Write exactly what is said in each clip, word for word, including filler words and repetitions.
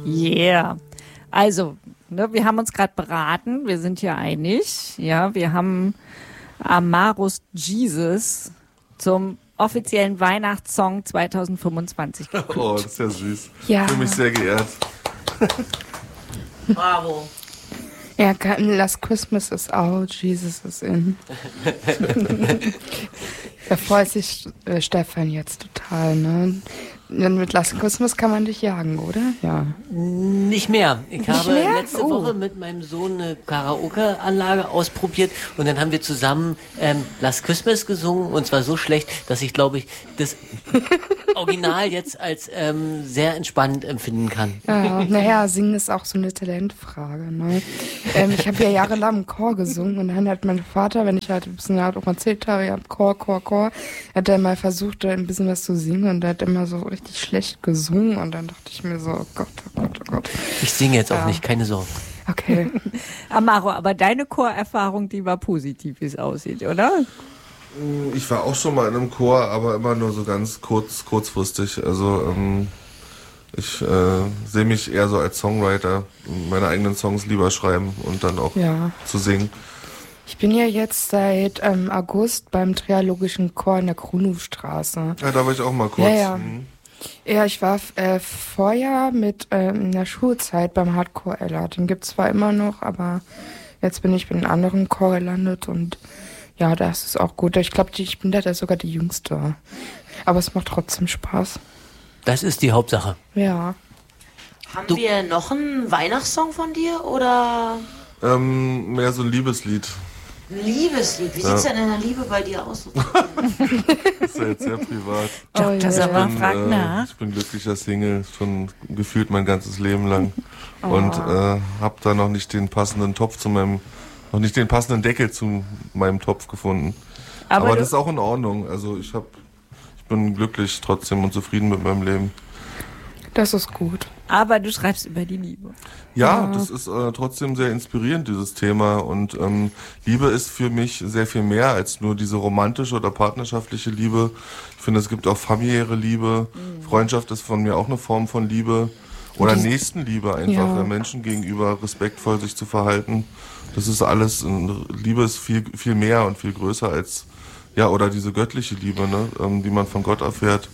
Yeah. Also, ne, wir haben uns gerade beraten, wir sind ja einig. Ja, wir haben Amarus Jesus zum offiziellen Weihnachtssong zwanzig fünfundzwanzig gekürt. Oh, das ist ja süß. Ja. Ich fühle mich sehr geehrt. Bravo. Ja, Last Christmas is out, Jesus is in. Da freut sich äh, Stefan jetzt total, ne? Mit Last Christmas kann man dich jagen, oder? Ja. Nicht mehr. Ich Nicht habe mehr? letzte Oh. Woche mit meinem Sohn eine Karaoke-Anlage ausprobiert und dann haben wir zusammen ähm, Last Christmas gesungen und zwar so schlecht, dass ich, glaube ich, das Original jetzt als ähm, sehr entspannend empfinden kann. Ja, naja, singen ist auch so eine Talentfrage, ne? Ähm, ich habe ja jahrelang im Chor gesungen und dann hat mein Vater, wenn ich halt ein bisschen halt auch erzählt habe, ja, Chor, Chor, Chor, hat er mal versucht, ein bisschen was zu singen und er hat immer so richtig schlecht gesungen und dann dachte ich mir so, oh Gott, oh Gott, oh Gott. Ich singe jetzt Ja. auch nicht, keine Sorge. Okay. Amaro, aber deine Chorerfahrung, die war positiv, wie es aussieht, oder? Ich war auch schon mal in einem Chor, aber immer nur so ganz kurz, kurzfristig. Also ähm, ich äh, sehe mich eher so als Songwriter, meine eigenen Songs lieber schreiben und dann auch Ja. zu singen. Ich bin ja jetzt seit ähm, August beim Triologischen Chor in der Kronhofstraße. Ja, da war ich auch mal kurz. Ja, ja. Mhm. Ja, ich war äh, vorher mit ähm, in der Schulzeit beim Hardcore Ella. Den gibt's zwar immer noch, aber jetzt bin ich bei einem anderen Chor gelandet und ja, das ist auch gut. Ich glaube, ich bin da sogar die Jüngste. Aber es macht trotzdem Spaß. Das ist die Hauptsache. Ja. Haben Du- wir noch einen Weihnachtssong von dir oder Ähm, mehr so ein Liebeslied. ein Liebeslied? Wie Ja. sieht's denn in der Liebe bei dir aus? Das ist ja jetzt sehr privat. Oh, Doktor ja. Sommer bin, fragt äh, nach. ich bin glücklicher Single, schon gefühlt mein ganzes Leben lang. Und äh, habe da noch nicht den passenden Topf zu meinem, noch nicht den passenden Deckel zu meinem Topf gefunden. Aber Aber, du- das ist auch in Ordnung. Also ich hab, ich bin glücklich trotzdem und zufrieden mit meinem Leben. Das ist gut. Aber du schreibst über die Liebe. Ja, das ist äh, trotzdem sehr inspirierend, dieses Thema. Und ähm, Liebe ist für mich sehr viel mehr als nur diese romantische oder partnerschaftliche Liebe. Ich finde, es gibt auch familiäre Liebe. Freundschaft ist von mir auch eine Form von Liebe. Oder Nächstenliebe einfach, Ja. äh, Menschen gegenüber respektvoll sich zu verhalten. Das ist alles, äh, Liebe ist viel, viel mehr und viel größer als, ja, oder diese göttliche Liebe, ne, ähm, die man von Gott erfährt.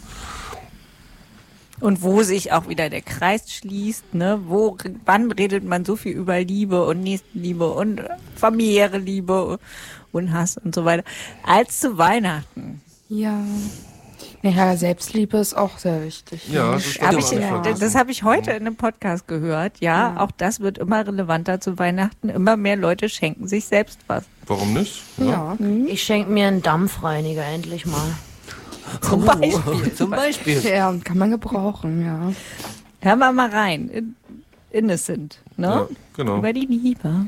Und wo sich auch wieder der Kreis schließt, ne? Wo, wann redet man so viel über Liebe und Nächstenliebe und familiäre Liebe und Hass und so weiter, als zu Weihnachten. Ja. Naja, Selbstliebe ist auch sehr wichtig. Ja, ne? das ist Hab doch ich, immer nicht ja. vergessen. das habe ich heute in einem Podcast gehört. Ja, auch das wird immer relevanter zu Weihnachten. Immer mehr Leute schenken sich selbst was. Warum nicht? Ja. Ich schenke mir einen Dampfreiniger endlich mal. Zum Beispiel. Zum Beispiel. Ja, kann man gebrauchen, ja. Hören wir mal rein. In, innocent, ne? Ja, genau. Über die Liebe.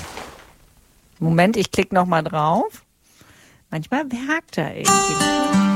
Moment, ich klicke noch mal drauf. Manchmal werkt er irgendwie.